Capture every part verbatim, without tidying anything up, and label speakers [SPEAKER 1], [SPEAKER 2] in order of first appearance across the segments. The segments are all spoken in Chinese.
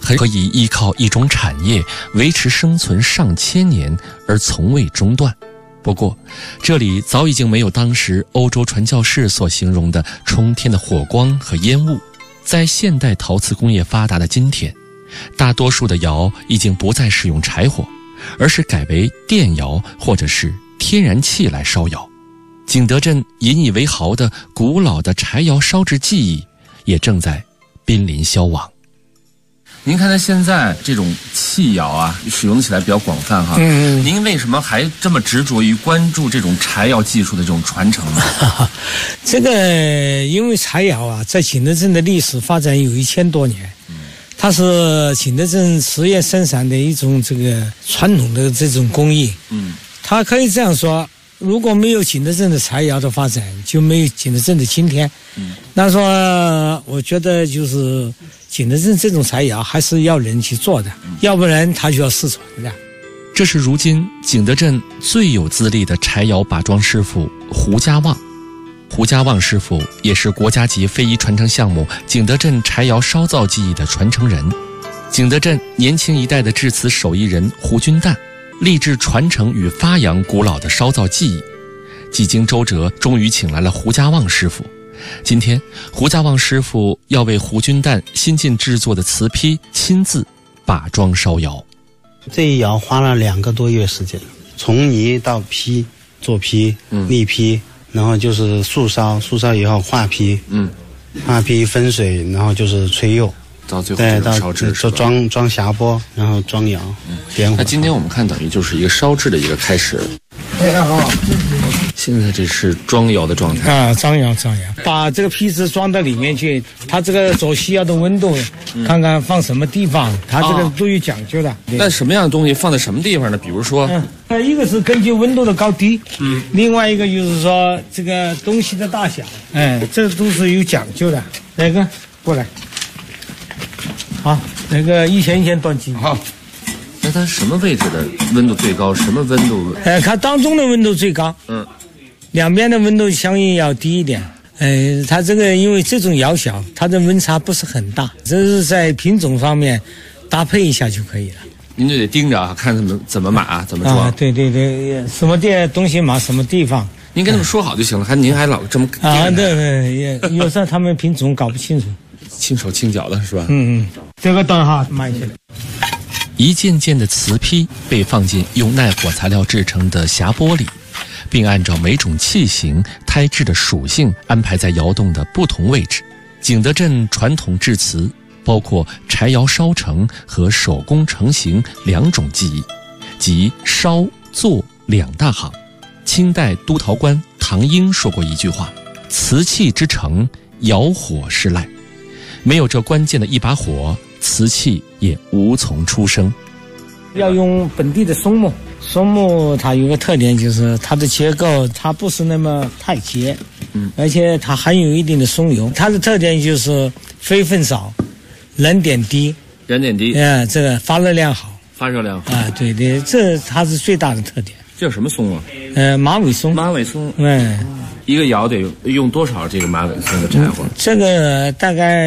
[SPEAKER 1] 很可以依靠一种产业维持生存上千年而从未中断。不过，这里早已经没有当时欧洲传教士所形容的冲天的火光和烟雾。在现代陶瓷工业发达的今天，大多数的窑已经不再使用柴火，而是改为电窑或者是天然气来烧窑。景德镇引以为豪的古老的柴窑烧制技艺也正在濒临消亡。
[SPEAKER 2] 您看，它现在这种气窑啊，使用起来比较广泛哈。嗯，您为什么还这么执着于关注这种柴窑技术的这种传承呢？
[SPEAKER 3] 这个因为柴窑啊，在景德镇的历史发展有一千多年，嗯，它是景德镇瓷业生产的一种这个传统的这种工艺。嗯，它可以这样说。如果没有景德镇的柴窑的发展，就没有景德镇的今天。嗯，那说我觉得就是景德镇这种柴窑还是要人去做的，嗯、要不然它就要失传的。
[SPEAKER 1] 这是如今景德镇最有资历的柴窑把装师傅胡家旺。胡家旺师傅也是国家级非遗传承项目景德镇柴窑烧造技艺的传承人。景德镇年轻一代的制瓷手艺人胡君旦立志传承与发扬古老的烧造技艺，几经周折，终于请来了胡家旺师傅。今天，胡家旺师傅要为胡君旦新近制作的瓷坯亲自把装烧窑。
[SPEAKER 4] 这一窑花了两个多月时间，从泥到坯，做坯、立坯，然后就是素烧，素烧以后化坯，嗯，化坯分水，然后就是吹釉。
[SPEAKER 2] 到最后这种烧制，
[SPEAKER 4] 就装装匣钵，然后装窑，嗯，点火。
[SPEAKER 2] 那今天我们看，等于就是一个烧制的一个开始。
[SPEAKER 3] 大家好，
[SPEAKER 2] 现在这是装窑的状态
[SPEAKER 3] 啊，装窑装窑，把这个坯子装到里面去。它这个所需要的温度，嗯、看看放什么地方，它这个都有讲究的。
[SPEAKER 2] 那什么样的东西放在什么地方呢？比如说，
[SPEAKER 3] 嗯，呃，一个是根据温度的高低，嗯，另外一个就是说这个东西的大小，哎，这都是有讲究的。哪个过来？好，那个一钱一钱断斤。
[SPEAKER 2] 好，那它什么位置的温度最高？什么温度？
[SPEAKER 3] 呃，它当中的温度最高。嗯，两边的温度相应要低一点。呃，它这个因为这种窑小，它的温差不是很大，这是在品种方面搭配一下就可以了。
[SPEAKER 2] 您就得盯着啊，看怎么怎么码，怎么装。
[SPEAKER 3] 啊，对对对，什么地东西码什么地方。
[SPEAKER 2] 您跟他们说好就行了，还您还老这么
[SPEAKER 3] 啊？对对，有时候他们品种搞不清楚。
[SPEAKER 2] 轻手轻脚的是吧？
[SPEAKER 3] 嗯嗯，这个等哈慢一些。
[SPEAKER 1] 一件件的瓷坯被放进用耐火材料制成的匣钵里，并按照每种器型、胎质的属性安排在窑洞的不同位置。景德镇传统制瓷包括柴窑烧成和手工成型两种技艺，即烧做两大行。清代督陶官唐英说过一句话：“瓷器之成，窑火是赖。”没有这关键的一把火，瓷器也无从出生。
[SPEAKER 3] 要用本地的松木，松木它有个特点，就是它的结构它不是那么太结，嗯，而且它含有一定的松油。它的特点就是飞分少，燃点低，
[SPEAKER 2] 燃点低，
[SPEAKER 3] 哎，这个发热量好，
[SPEAKER 2] 发热量好
[SPEAKER 3] 啊，对对，这它是最大的特点。
[SPEAKER 2] 这叫什么松啊？
[SPEAKER 3] 呃，马尾松。
[SPEAKER 2] 马尾松，
[SPEAKER 3] 嗯。
[SPEAKER 2] 一个窑得用多少这个马尾松的柴火？
[SPEAKER 3] 这个大概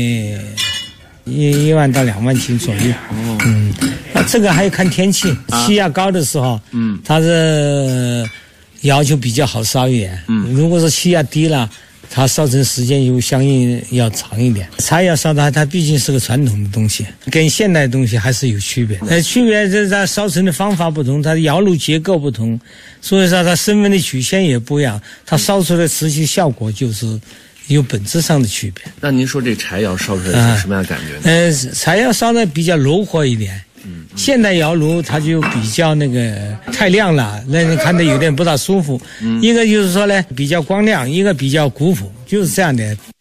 [SPEAKER 3] 一一万到两万斤左右。哦，嗯，那这个还要看天气，啊、气压高的时候，嗯，它的窑就比较好烧一点。嗯，如果是气压低了，它烧成时间就相应要长一点。柴窑烧的它毕竟是个传统的东西，跟现代的东西还是有区别。呃，区别是它烧成的方法不同，它的窑炉结构不同，所以说它升温的曲线也不一样，它烧出来的瓷器效果就是有本质上的区别。
[SPEAKER 2] 那您说这柴窑烧出来是什么样的感觉呢？
[SPEAKER 3] 呃，柴窑烧的比较柔和一点。嗯，现代窑炉它就比较那个太亮了，让人看着有点不大舒服。嗯，一个就是说呢比较光亮，一个比较古朴，就是这样的